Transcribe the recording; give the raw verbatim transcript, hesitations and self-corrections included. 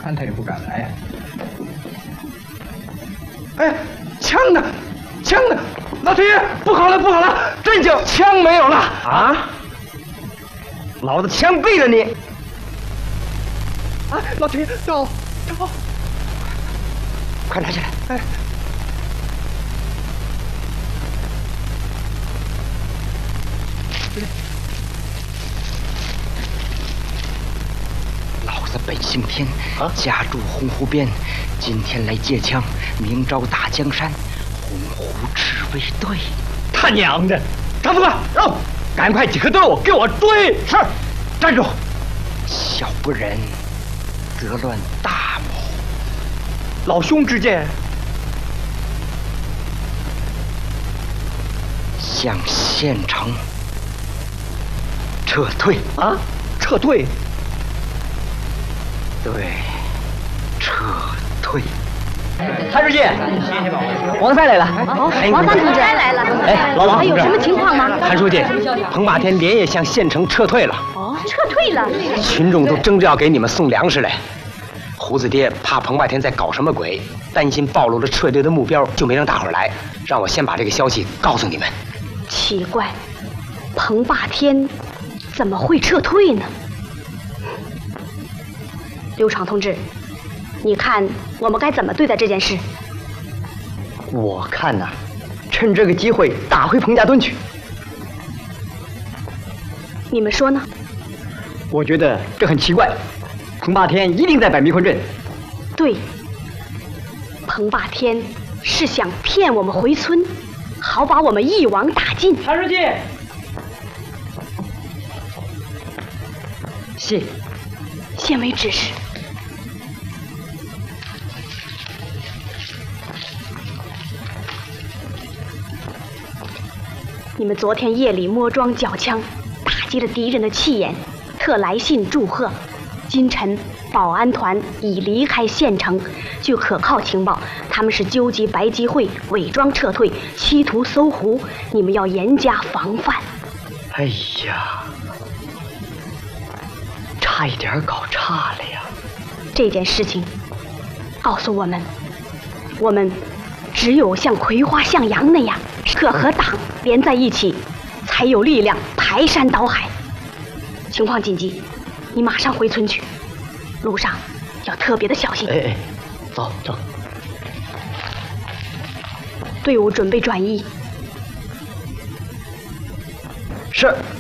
看他也不敢来呀。哎，枪呢？枪呢？老天爷，不好了，不好了！这就枪没有了啊！老子枪毙了你！ 啊，老天爷，走走！ 快拿起来！哎。 老子本姓天，啊、家住洪湖边，今天来借枪，明朝打江山，洪湖赤卫队。他娘的！张副官，让，赶快几个队伍给我追！是，站住！小不忍则乱大谋。老兄之见，向县城撤退啊！撤退。 对，撤退。谭书记，王三来了。 哦，王三同志来了。 哎，老王， 还有什么情况吗？ 谭书记，彭霸天连夜向县城撤退了。 哦，撤退了。 群众都争着要给你们送粮食来。胡子爹怕彭霸天在搞什么鬼，担心暴露了撤退的目标，就没让大伙儿来，让我先把这个消息告诉你们。 奇怪，彭霸天怎么会撤退呢？ 刘闯同志，你看我们该怎么对待这件事？ 我看呐、啊，趁这个机会打回彭家墩去。 你们说呢？ 我觉得这很奇怪，彭霸天一定在摆迷魂阵。 对，彭霸天是想骗我们回村，好把我们一网打尽。 谭书记，谢， 县委指示。 你们昨天夜里摸庄缴枪，打击了敌人的气焰，特来信祝贺。今晨保安团已离开县城，据可靠情报，他们是纠集白集会，伪装撤退，企图搜狐。你们要严加防范。 哎呀，差一点搞差了呀！ 这件事情告诉我们，我们只有像葵花向阳那样，可和党连在一起，才有力量排山倒海。情况紧急，你马上回村去，路上要特别的小心。 哎哎，走走。 队伍准备转移。 是。